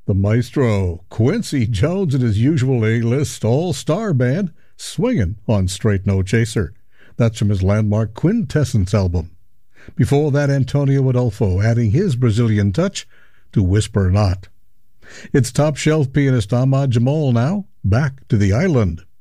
The maestro, Quincy Jones, and his usual A-list all-star band, swinging on Straight No Chaser. That's from his landmark Quintessence album. Before that, Antonio Adolfo adding his Brazilian touch to Whisper Not. It's top-shelf pianist Ahmad Jamal now, back to the island.